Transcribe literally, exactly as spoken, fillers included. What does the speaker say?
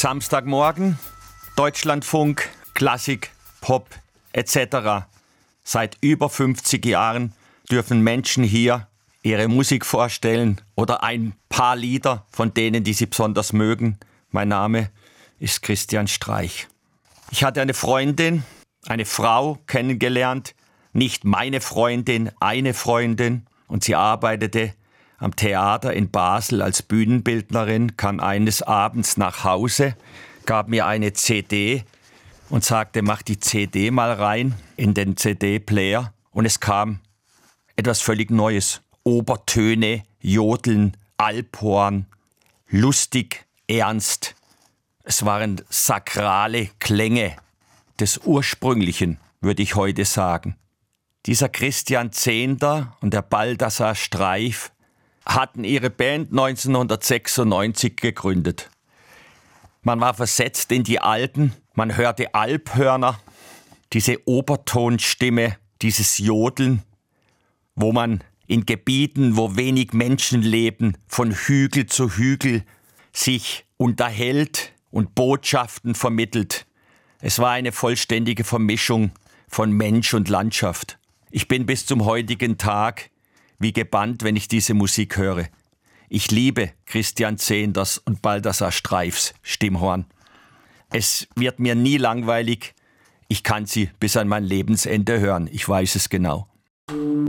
Samstagmorgen, Deutschlandfunk, Klassik, Pop et cetera. Seit über fünfzig Jahren dürfen Menschen hier ihre Musik vorstellen oder ein paar Lieder von denen, die sie besonders mögen. Mein Name ist Christian Streich. Ich hatte eine Freundin, eine Frau kennengelernt, nicht meine Freundin, eine Freundin, und sie arbeitete am Theater in Basel als Bühnenbildnerin, kam eines Abends nach Hause, gab mir eine C D und sagte, mach die C D mal rein in den C D-Player. Und es kam etwas völlig Neues. Obertöne, Jodeln, Alphorn, lustig, ernst. Es waren sakrale Klänge des Ursprünglichen, würde ich heute sagen. Dieser Christian Zehnder und der Balthasar Streich hatten ihre Band neunzehnhundertsechsundneunzig gegründet. Man war versetzt in die Alpen, man hörte Alphörner, diese Obertonstimme, dieses Jodeln, wo man in Gebieten, wo wenig Menschen leben, von Hügel zu Hügel sich unterhält und Botschaften vermittelt. Es war eine vollständige Vermischung von Mensch und Landschaft. Ich bin bis zum heutigen Tag wie gebannt, wenn ich diese Musik höre. Ich liebe Christian Zehnders und Balthasar Streichs Stimmhorn. Es wird mir nie langweilig. Ich kann sie bis an mein Lebensende hören. Ich weiß es genau.